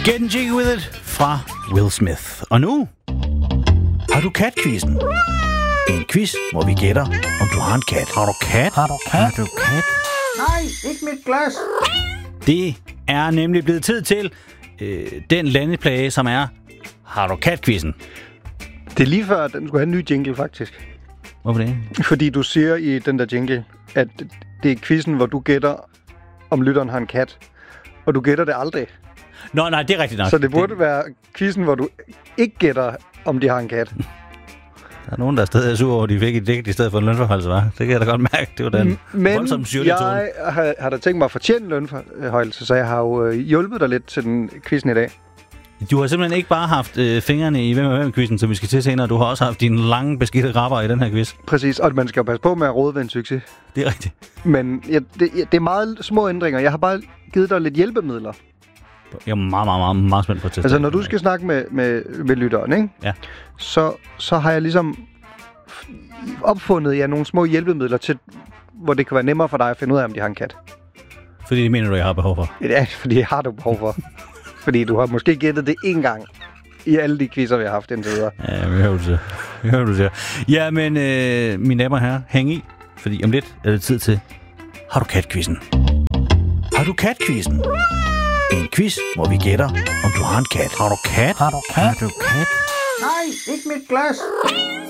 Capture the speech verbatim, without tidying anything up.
Getting Jiggy With It fra Will Smith. Og nu har du kat-quizzen. En quiz, hvor vi gætter, om du har en kat. Har du kat? Har du kat? Har du kat? Nej, ikke mit glas. Det er nemlig blevet tid til øh, den landeplage, som er Har du kat-quizzen. Det er lige før, at den skulle have en ny jingle, faktisk. Hvorfor det? Fordi du siger i den der jingle, at det er quizzen, hvor du gætter, om lytteren har en kat. Og du gætter det aldrig. Nå, nej, det er rigtigt nok. Så det burde det... være quizzen, hvor du ikke gætter, om de har en kat. Der er nogen, der er stadig er sur over, at de fik et digt i stedet for en lønforhøjelse, var. Det kan jeg da godt mærke. Det var den voldsomme syrlige tone. Men jeg har, har da tænkt mig at fortjene lønforhøjelse, så jeg har jo hjulpet dig lidt til den quizzen i dag. Du har simpelthen ikke bare haft øh, fingrene i Hvem er hvem-quizzen, som vi skal til senere. Du har også haft dine lange, beskidte rapper i den her quiz. Præcis, og man skal jo passe på med at råde ved en succes. Det er rigtigt. Men ja, det, det er meget små ændringer. Jeg har bare givet dig lidt hjælpemidler. Jeg er meget, meget, meget, meget spændt på at teste. Altså, når du skal snakke med, med, med lytteren, ikke? Ja. Så, så har jeg ligesom opfundet ja, nogle små hjælpemidler til, hvor det kan være nemmere for dig at finde ud af, om de har en kat. Fordi det mener du, jeg har behov for? Ja, fordi jeg har du behov for. Fordi du har måske gættet det én gang i alle de quizzer, vi har haft indtil videre. Ja, vi hører du siger. Vi hører du siger. Ja, men øh, mine damer og herrer, hæng i. Fordi om lidt er det tid til Har du kat-quizzen. Har du kat-quizzen? En quiz, hvor vi gætter, om du har en kat. Har du kat? Har du kat? Har du kat? Nej, ikke mit glas.